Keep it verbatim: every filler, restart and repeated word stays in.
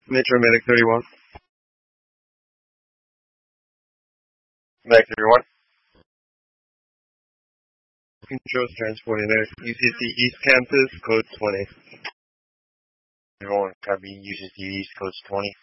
Metro Medic thirty-one. Medic thirty-one. Controls transporting there. U C C East Campus, code twenty. Everyone, copy U C C East, code twenty.